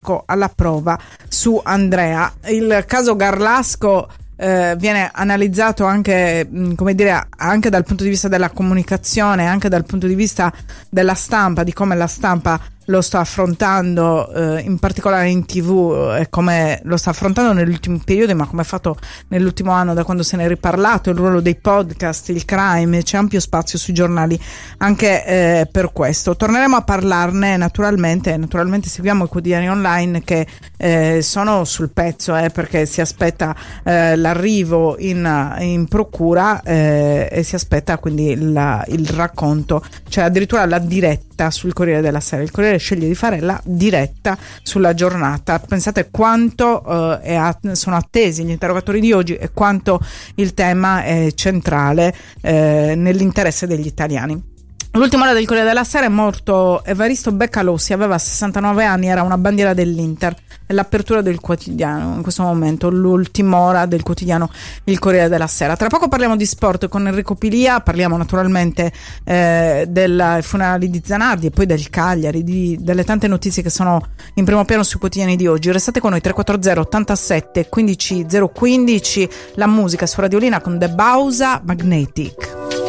gioco alla prova su Andrea. Il caso Garlasco viene analizzato anche, come dire, anche dal punto di vista della comunicazione, anche dal punto di vista della stampa, di come la stampa lo sta affrontando, in particolare in TV, e come lo sta affrontando negli ultimi periodi, ma come è fatto nell'ultimo anno, da quando se ne è riparlato, il ruolo dei podcast, il crime, c'è ampio spazio sui giornali anche per questo. Torneremo a parlarne naturalmente seguiamo i quotidiani online che sono sul pezzo, perché si aspetta l'arrivo in procura e si aspetta quindi il racconto, cioè addirittura la diretta sul Corriere della Sera. Il Corriere sceglie di fare la diretta sulla giornata. Pensate quanto sono attesi gli interrogatori di oggi e quanto il tema è centrale nell'interesse degli italiani. L'ultima ora del Corriere della Sera: è morto Evaristo Beccalossi, aveva 69 anni, era una bandiera dell'Inter. È l'apertura del quotidiano in questo momento, l'ultima ora del quotidiano Il Corriere della Sera. Tra poco parliamo di sport con Enrico Pilia, parliamo naturalmente del funerali di Zanardi e poi del Cagliari, delle tante notizie che sono in primo piano sui quotidiani di oggi. Restate con noi, 340 87 15 015, la musica su Radiolina con The Bausa, Magnetic.